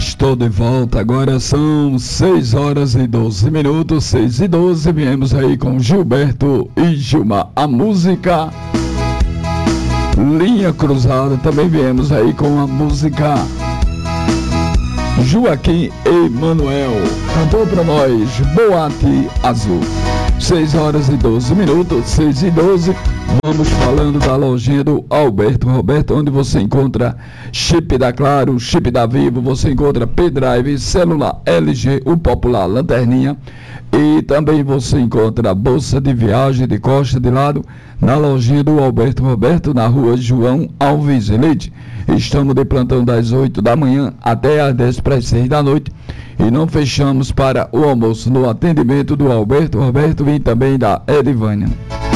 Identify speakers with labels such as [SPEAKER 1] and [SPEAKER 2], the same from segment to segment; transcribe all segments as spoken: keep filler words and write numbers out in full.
[SPEAKER 1] Estou de volta, agora são seis horas e doze minutos, seis e doze, viemos aí com Gilberto e Gilmar, a música Linha Cruzada, também viemos aí com a música Joaquim Emanuel, cantou pra nós Boate Azul. seis horas e doze minutos, seis e doze, vamos falando da lojinha do Alberto Roberto, onde você encontra chip da Claro, chip da Vivo, você encontra pendrive, celular L G, o popular lanterninha, e também você encontra bolsa de viagem de costa de lado na lojinha do Alberto Roberto, na rua João Alves Leite. Estamos de plantão das oito da manhã até às dez para as seis da noite. E não fechamos para o almoço no atendimento do Alberto Roberto e também da Edivânia.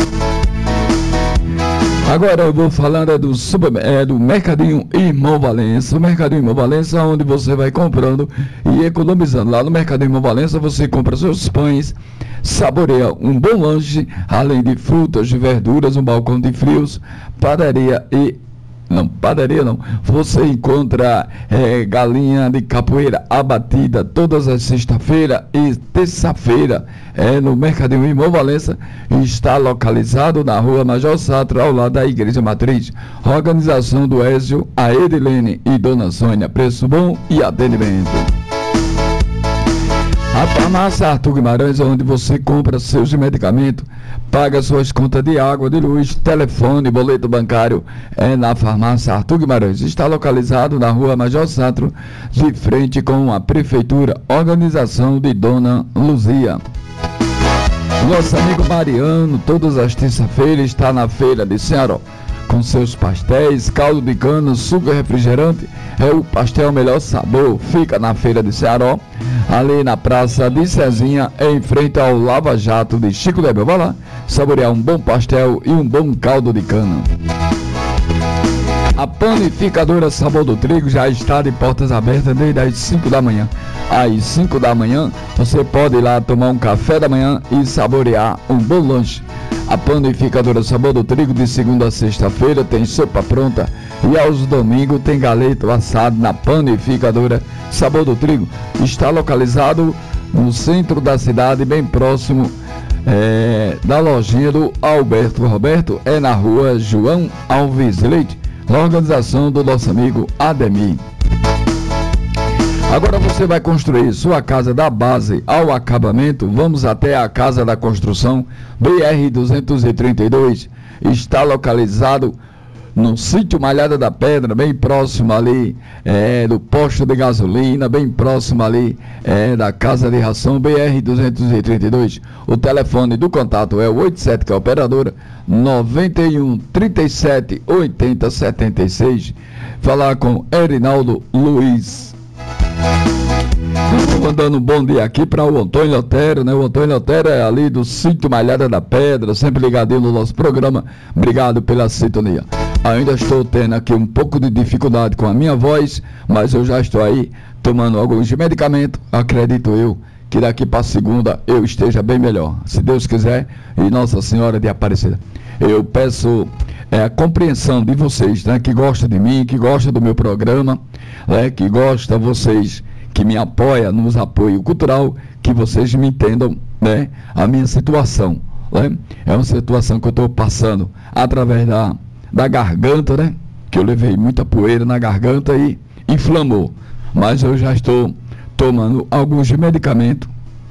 [SPEAKER 1] Agora eu vou falando é do, super, é do Mercadinho Irmão Valença. O Mercadinho Irmão Valença, onde você vai comprando e economizando. Lá no Mercadinho Irmão Valença você compra seus pães, saboreia um bom lanche, além de frutas, de verduras, um balcão de frios, padaria e... Não, padaria não. Você encontra é, galinha de capoeira abatida todas as sexta-feira e terça-feira é, no Mercadinho Irmão Valença. Está localizado na rua Major Sátrio, ao lado da Igreja Matriz. Organização do Ézio, a Edilene e Dona Sônia. Preço bom e atendimento. A farmácia Arthur Guimarães, onde você compra seus medicamentos, paga suas contas de água, de luz, telefone, boleto bancário, é na farmácia Arthur Guimarães. Está localizado na rua Major Sátrio, de frente com a prefeitura, organização de Dona Luzia. Nosso amigo Mariano, todas as terças-feiras, está na feira de Ceará, com seus pastéis, caldo de cana, suco e refrigerante. É o pastel melhor sabor, fica na feira de Ceará, ali na praça de Cezinha, em frente ao Lava Jato de Chico Lebel. Vai lá saborear um bom pastel e um bom caldo de cana. A panificadora Sabor do Trigo já está de portas abertas desde as cinco da manhã. Às cinco da manhã você pode ir lá tomar um café da manhã e saborear um bom lanche. A panificadora Sabor do Trigo, de segunda a sexta-feira, tem sopa pronta e aos domingos tem galeto assado na panificadora Sabor do Trigo. Está localizado no centro da cidade, bem próximo é, da lojinha do Alberto Roberto, é na rua João Alves Leite, na organização do nosso amigo Ademir. Agora você vai construir sua casa da base ao acabamento. Vamos até a Casa da Construção, B R duzentos e trinta e dois. Está localizado no sítio Malhada da Pedra, bem próximo ali é, do posto de gasolina, bem próximo ali é, da Casa de Ração, B R duzentos e trinta e dois. O telefone do contato é o oitenta e sete, que é a operadora, noventa e um, trinta e sete, oitenta, setenta e seis. Falar com Erinaldo Luiz. Estou mandando um bom dia aqui para o Antônio Otero, né? O Antônio Otero é ali do sítio Malhada da Pedra, sempre ligadinho no nosso programa. Obrigado pela sintonia. Ainda estou tendo aqui um pouco de dificuldade com a minha voz, mas eu já estou aí tomando alguns medicamentos. Acredito eu que daqui para segunda eu esteja bem melhor, se Deus quiser, e Nossa Senhora de Aparecida. Eu peço é, a compreensão de vocês, né, que gostam de mim, que gostam do meu programa, né, que gostam, vocês que me apoiam nos apoio cultural, que vocês me entendam, né, a minha situação, né? É uma situação que eu estou passando através da, da garganta, né, que eu levei muita poeira na garganta e inflamou, mas eu já estou tomando alguns medicamentos,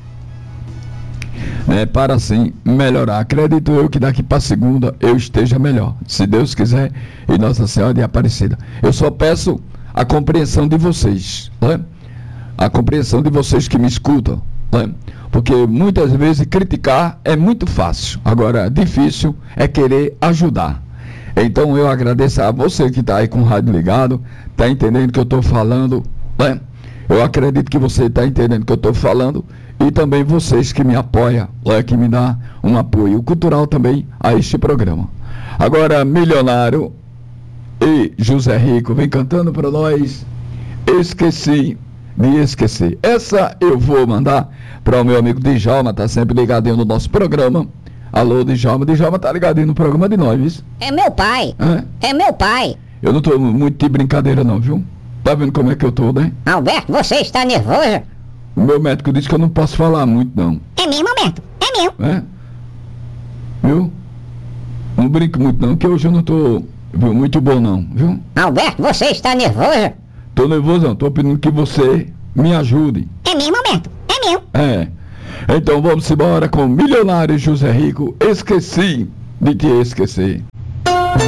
[SPEAKER 1] né, para assim melhorar. Acredito eu que daqui para segunda eu esteja melhor, se Deus quiser, e Nossa Senhora de Aparecida. Eu só peço a compreensão de vocês, né? A compreensão de vocês que me escutam, né? Porque muitas vezes criticar é muito fácil, agora difícil é querer ajudar. Então eu agradeço a você que está aí com o rádio ligado, está entendendo que eu estou falando, né? Eu acredito que você está entendendo que eu estou falando, e também vocês que me apoiam, né, que me dá um apoio cultural também a este programa. Agora, Milionário e José Rico vem cantando para nós Esqueci de Esquecer. Essa eu vou mandar para o meu amigo Djalma, tá sempre ligadinho no nosso programa. Alô, Djalma. Djalma tá ligadinho no programa de nós, viu?
[SPEAKER 2] É meu pai.
[SPEAKER 1] É,
[SPEAKER 2] é meu pai.
[SPEAKER 1] Eu não tô muito de brincadeira não, viu? Tá vendo como é que eu tô, né?
[SPEAKER 2] Alberto, você está nervoso?
[SPEAKER 1] O meu médico disse que eu não posso falar muito, não.
[SPEAKER 2] É mesmo, Alberto? É mesmo.
[SPEAKER 1] É? Viu? Não brinque muito, não, que hoje eu não tô viu, muito bom, não, viu?
[SPEAKER 2] Alberto, você está nervoso?
[SPEAKER 1] Tô nervoso, não. Tô pedindo que você me ajude.
[SPEAKER 2] É mesmo, Alberto? É mesmo.
[SPEAKER 1] É. Então vamos embora com Milionário José Rico. Esqueci de te esquecer.